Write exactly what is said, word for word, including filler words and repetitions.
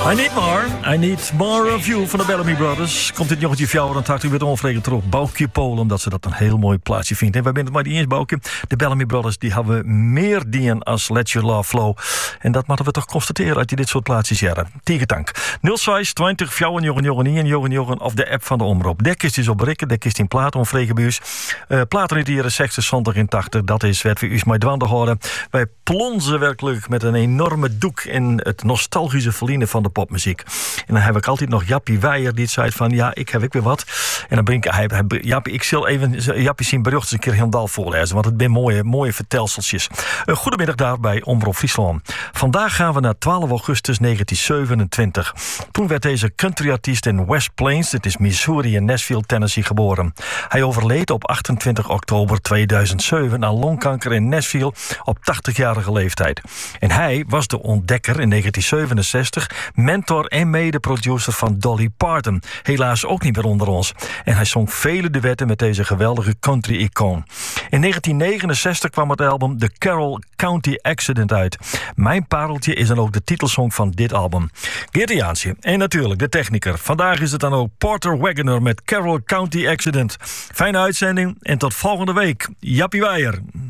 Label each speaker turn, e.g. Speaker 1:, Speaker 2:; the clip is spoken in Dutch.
Speaker 1: I need more, I need more of you van de Bellamy Brothers. Komt dit jongetje fjouwer, dan taakt u weer onvregen terug. Boukje Polen, omdat ze dat een heel mooi plaatsje vindt. En wij bent het maar niet eens, Boukje. De Bellamy Brothers die hebben meer dienen als Let Your Love Flow. En dat moeten we toch constateren uit je dit soort plaatsjes jaren. Tegendank. nul zes twintig fjouwer jongen jongen en jongen jongen of de app van de Omroep. Dek is dus op Rikken, dek is in Plato, onvregen bij ons. Uh, Plato in het jaren zestig, zondag in tachtig. Dat is wat we u maar dwanden horen. Wij plonzen werkelijk met een enorme doek in het nostalgische verliezen van de popmuziek. En dan heb ik altijd nog Jappie Weijer die zei van ja, ik heb ik weer wat. En dan breng ik hij, hij, Jappie, ik zal even Jappie zien bericht een keer helemaal voorlezen, want het zijn mooie, mooie vertelseltjes. Uh, goedemiddag daar bij Omroep Friesland. Vandaag gaan we naar twaalf augustus negentien zevenentwintig. Toen werd deze countryartiest in West Plains, dit is Missouri in Nashville, Tennessee, geboren. Hij overleed op achtentwintig oktober tweeduizend zeven aan longkanker in Nashville op tachtigjarige leeftijd. En hij was de ontdekker in negentien zevenenzestig, mentor en mede-producer van Dolly Parton. Helaas ook niet meer onder ons. En hij zong vele duetten met deze geweldige country-icoon. In negentien negenenzestig kwam het album The Carroll County Accident uit. Mijn pareltje is dan ook de titelsong van dit album. Geert Jansje en natuurlijk de techniker. Vandaag is het dan ook Porter Wagoner met Carroll County Accident. Fijne uitzending en tot volgende week. Jappie Weijer.